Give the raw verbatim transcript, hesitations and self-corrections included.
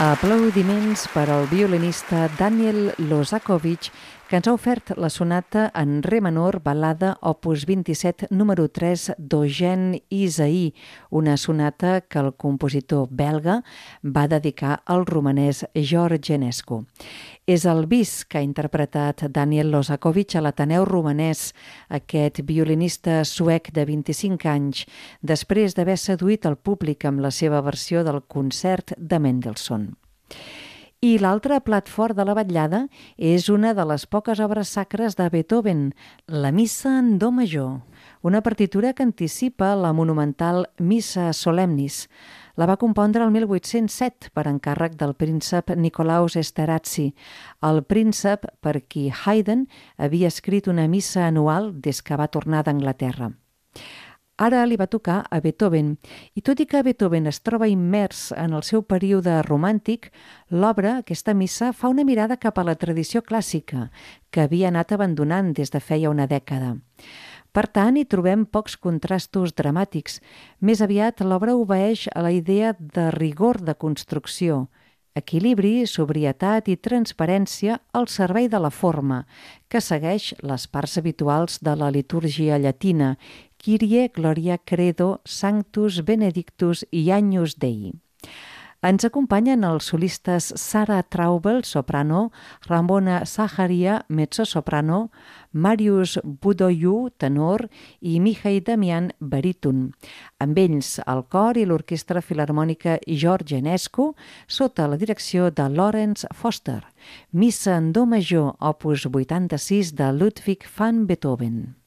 Aplaudiments per al violinista Daniel Lozakovich, que ens ha ofert la sonata en re menor, balada opus vint-i-set, número tres, d'Eugène Ysaÿe, una sonata que el compositor belga va dedicar al romanès George Enescu. És el bis que ha interpretat Daniel Lozakovich a l'Ateneu Romanès, aquest violinista suec de vint-i-cinc anys, després d'haver seduït el públic amb la seva versió del concert de Mendelssohn. I l'altre plat fort de la vetllada és una de les poques obres sacres de Beethoven, la Missa en do major, una partitura que anticipa la monumental Missa Solemnis. La va compondre el mil vuit-cents set per encàrrec del príncep Nicolaus Esterházy, el príncep per qui Haydn havia escrit una missa anual des que va tornar d'Anglaterra. Ara li va tocar a Beethoven, i tot i que Beethoven es troba immers en el seu període romàntic, l'obra, aquesta missa, fa una mirada cap a la tradició clàssica, que havia anat abandonant des de feia una dècada. Per tant, hi trobem pocs contrastos dramàtics. Més aviat, l'obra obeeix a la idea de rigor de construcció, equilibri, sobrietat i transparència al servei de la forma, que segueix les parts habituals de la litúrgia llatina, Kyrie, Gloria, Credo, Sanctus, Benedictus i Agnus Dei. Ens acompanyen els solistes Sarah Traubel, soprano, Ramona Zaharia, mezzosoprano, Marius Budoiu, tenor, i Mihai Damian, baríton. Amb ells el cor i l'Orquestra Filharmònica George Enescu, sota la direcció de Lawrence Foster. Missa en do major, opus vuitanta-sis de Ludwig van Beethoven.